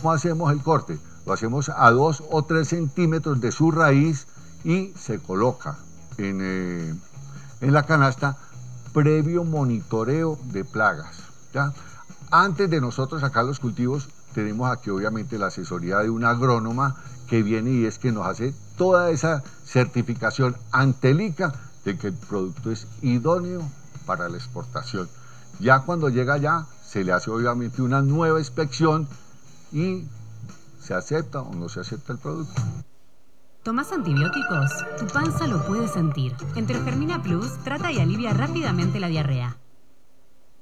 ¿Cómo hacemos el corte? Lo hacemos a 2 o 3 centímetros de su raíz y se coloca en la canasta previo monitoreo de plagas, ¿ya? Antes de nosotros sacar los cultivos, tenemos aquí obviamente la asesoría de una agrónoma que viene y es que nos hace toda esa certificación ante el ICA de que el producto es idóneo para la exportación. Ya cuando llega allá, se le hace obviamente una nueva inspección y se acepta o no se acepta el producto. ¿Tomás antibióticos? Tu panza lo puede sentir. Enterogermina Plus trata y alivia rápidamente la diarrea.